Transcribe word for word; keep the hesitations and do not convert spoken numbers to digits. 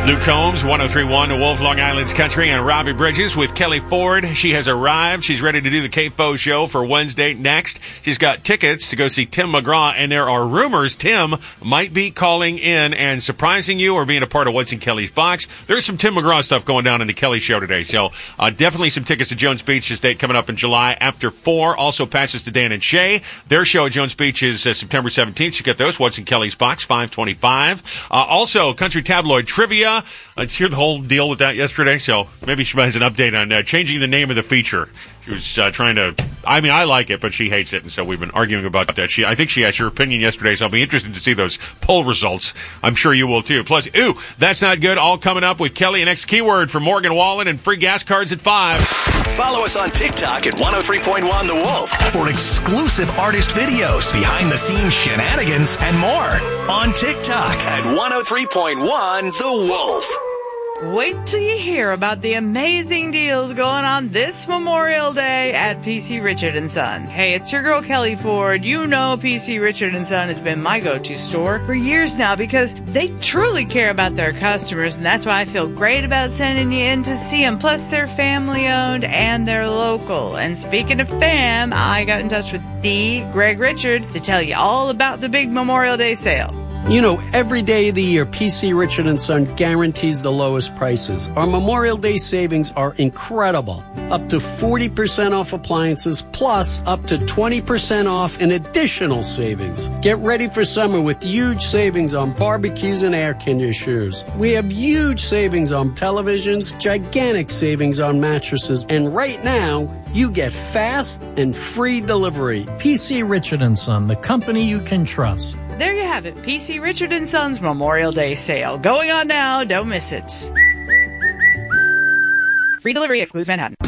Luke Combs, one oh three point one, The Wolf, Long Island's Country, and Robbie Bridges with Kelly Ford. She has arrived. She's ready to do the K F O show for Wednesday next. She's got tickets to go see Tim McGraw, and there are rumors Tim might be calling in and surprising you or being a part of What's in Kelly's Box. There's some Tim McGraw stuff going down in the Kelly show today, so uh, definitely some tickets to Jones Beach this date coming up in July after four. Also passes to Dan and Shay. Their show at Jones Beach is uh, September seventeenth. You get those. What's in Kelly's Box, five twenty-five. Uh, also, Country Tabloid Trivia. I heard the whole deal with that yesterday, so maybe she has an update on uh, changing the name of the feature. She was uh, trying to, I mean, I like it, but she hates it, and so we've been arguing about that. She, I think she asked your opinion yesterday, so I'll be interested to see those poll results. I'm sure you will, too. Plus, ooh, that's not good. All coming up with Kelly. Next keyword for Morgan Wallen and free gas cards at five. Follow us on TikTok at one oh three point one The Wolf for exclusive artist videos, behind-the-scenes shenanigans, and more. On TikTok at one oh three point one The Wolf. Wait till you hear about the amazing deals going on this Memorial Day at P C Richard and Son. Hey, it's your girl Kelly Ford. You know P C Richard and Son has been my go-to store for years now because they truly care about their customers, and that's why I feel great about sending you in to see them. Plus, they're family-owned and they're local. And speaking of fam, I got in touch with the Greg Richard to tell you all about the big Memorial Day sale. You know, every day of the year, P C Richard and Son guarantees the lowest prices. Our Memorial Day savings are incredible. Up to forty percent off appliances, plus up to twenty percent off in additional savings. Get ready for summer with huge savings on barbecues and air conditioners. We have huge savings on televisions, gigantic savings on mattresses, and right now, you get fast and free delivery. P C Richard and Son, the company you can trust. There you have it, P C Richard and Son's Memorial Day sale. Going on now, don't miss it. Free delivery excludes Manhattan.